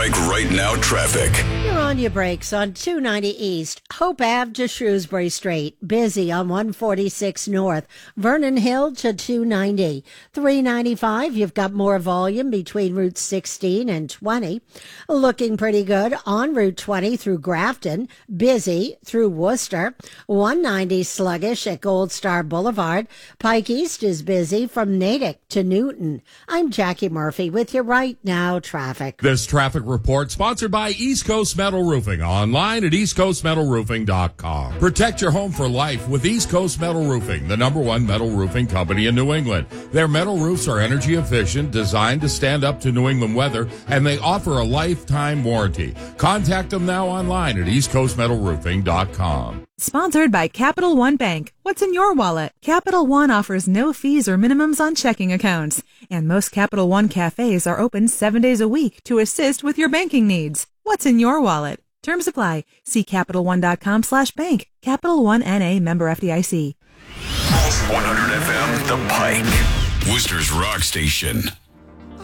Like right now, traffic. You're on your brakes on 290 East, Hope Ave to Shrewsbury Street. Busy on 146 North, Vernon Hill to 290. 395, you've got more volume between Route 16 and 20. Looking pretty good on Route 20 through Grafton. Busy through Worcester. 190 sluggish at Gold Star Boulevard. Pike East is busy from Natick to Newton. I'm Jackie Murphy with you right now, traffic. This traffic report sponsored by East Coast Metal Roofing, online at eastcoastmetalroofing.com. Protect your home for life with East Coast Metal Roofing, the #1 metal roofing company in New England. Their metal roofs are energy efficient, designed to stand up to New England weather, and they offer a lifetime warranty. Contact them now online at eastcoastmetalroofing.com. Sponsored by Capital One Bank. What's in your wallet? Capital One offers no fees or minimums on checking accounts. And most Capital One cafes are open 7 days a week to assist with your banking needs. What's in your wallet? Terms apply. See CapitalOne.com/bank. Capital One NA, member FDIC. 100 FM, The Pike. Worcester's Rock Station.